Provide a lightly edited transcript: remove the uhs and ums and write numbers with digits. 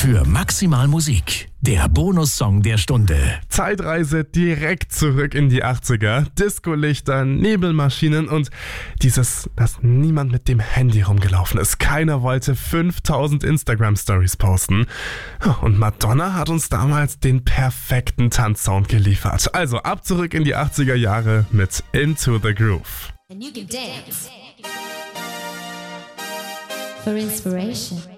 für maximal Musik. Der Bonussong der Stunde. Zeitreise direkt zurück in die 80er. Discolichter, Nebelmaschinen und dieses, dass niemand mit dem Handy rumgelaufen ist. Keiner wollte 5000 Instagram-Stories posten. Und Madonna hat uns damals den perfekten Tanzsound geliefert. Also ab zurück in die 80er Jahre mit Into the Groove. And you can dance for inspiration.